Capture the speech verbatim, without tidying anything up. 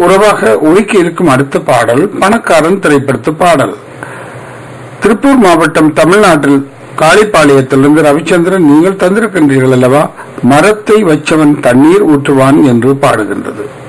உறவாக ஒழுக்கி இருக்கும் அடுத்த பாடல் பணக்காரன் திரைப்படத்து பாடல். திருப்பூர் மாவட்டம் தமிழ்நாட்டில் காளிப்பாளையத்திலிருந்து ரவிச்சந்திரன் நீங்கள் தந்திருக்கின்றீர்கள் அல்லவா? மரத்தை வச்சவன் தண்ணீர் ஊற்றுவான் என்று பாடுகின்றது.